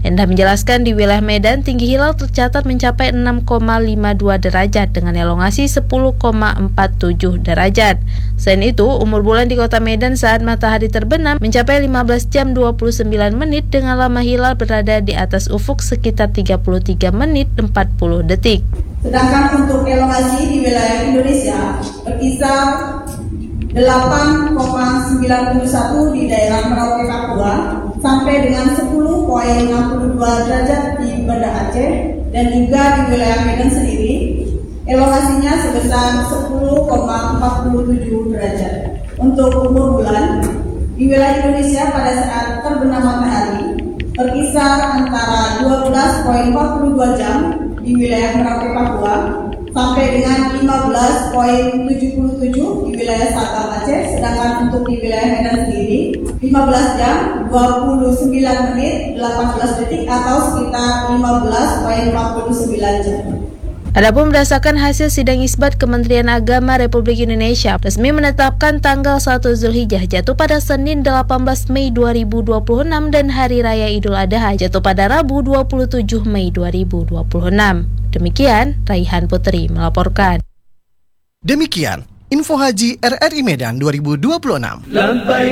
Endah menjelaskan di wilayah Medan tinggi hilal tercatat mencapai 6,52 derajat dengan elongasi 10,47 derajat. Selain itu, umur bulan di kota Medan saat matahari terbenam mencapai 15 jam 29 menit dengan lama hilal berada di atas ufuk sekitar 33 menit 40 detik. Sedangkan untuk elongasi di wilayah Indonesia berkisar 8,91 di daerah Merauke Papua sampai dengan 10,62 derajat di Banda Aceh dan juga di wilayah Medan sendiri elongasinya sebesar 10,47 derajat. Untuk umur bulan di wilayah Indonesia pada saat terbenam matahari berkisar antara 12,42 jam di wilayah Merauke Papua sampai dengan 15,77 di wilayah Sabang Aceh, sedangkan untuk di wilayah Medan sendiri 15 jam 29 menit 18 detik atau sekitar 15,49 jam. Adapun berdasarkan hasil sidang isbat Kementerian Agama Republik Indonesia resmi menetapkan tanggal 1 Zulhijjah jatuh pada Senin 18 Mei 2026 dan Hari Raya Idul Adha jatuh pada Rabu 27 Mei 2026. Demikian, Raihan Putri melaporkan. Demikian, Info Haji RRI Medan 2026.